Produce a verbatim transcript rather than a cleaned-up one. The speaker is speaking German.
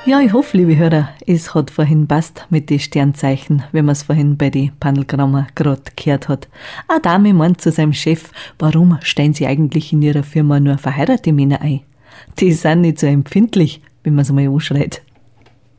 Ja, ich hoffe, liebe Hörer, es hat vorhin passt mit den Sternzeichen, wenn man es vorhin bei den Panelgrammer gerade gehört hat. Eine Dame meint zu seinem Chef, warum stellen Sie eigentlich in Ihrer Firma nur verheiratete Männer ein? Die sind nicht so empfindlich, wenn man es mal anschreit.